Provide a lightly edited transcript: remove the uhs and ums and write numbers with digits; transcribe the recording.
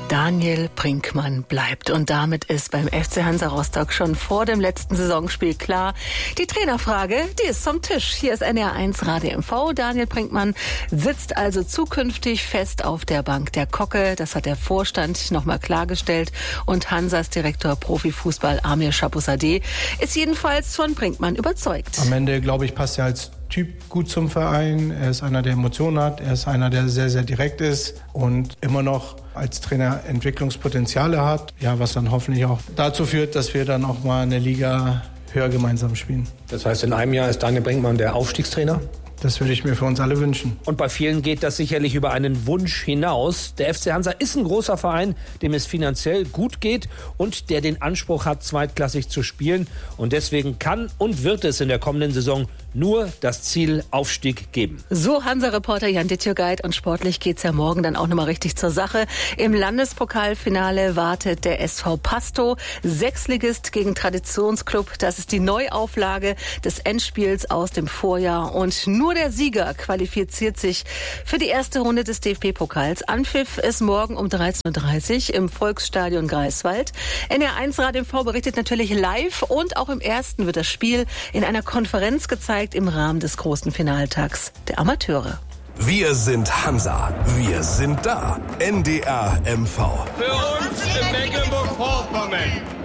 Daniel Brinkmann bleibt. Und damit ist beim FC Hansa Rostock schon vor dem letzten Saisonspiel klar, die Trainerfrage, die ist vom Tisch. Hier ist NR1 Radio MV. Daniel Brinkmann sitzt also zukünftig fest auf der Bank der Kocke. Das hat der Vorstand nochmal klargestellt. Und Hansas Direktor Profifußball Amir Shabussadeh ist jedenfalls von Brinkmann überzeugt. Am Ende, glaube ich, passt er als Typ gut zum Verein. Er ist einer, der Emotionen hat. Er ist einer, der sehr, sehr direkt ist und immer noch als Trainer Entwicklungspotenziale hat. Ja, was dann hoffentlich auch dazu führt, dass wir dann auch mal eine Liga höher gemeinsam spielen. Das heißt, in einem Jahr ist Daniel Brinkmann der Aufstiegstrainer? Das würde ich mir für uns alle wünschen. Und bei vielen geht das sicherlich über einen Wunsch hinaus. Der FC Hansa ist ein großer Verein, dem es finanziell gut geht und der den Anspruch hat, zweitklassig zu spielen. Und deswegen kann und wird es in der kommenden Saison nur das Ziel Aufstieg geben. So Hansa-Reporter Jan Dittjögeit, und sportlich geht's ja morgen dann auch nochmal richtig zur Sache. Im Landespokalfinale wartet der SV Pastow, Sechsligist gegen Traditionsclub. Das ist die Neuauflage des Endspiels aus dem Vorjahr. Und nur der Sieger qualifiziert sich für die erste Runde des DFB-Pokals. Anpfiff ist morgen um 13.30 Uhr im Volksstadion Greifswald. NR1 Radio MV berichtet natürlich live, und auch im ersten wird das Spiel in einer Konferenz gezeigt im Rahmen des großen Finaltags der Amateure. Wir sind Hansa. Wir sind da. NDR MV. Für uns in Mecklenburg-Vorpommern.